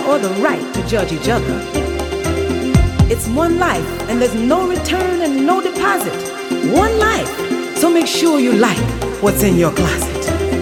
or the right to judge each other. It's one life, and there's no return and no deposit. One life, so make sure you like what's in your closet.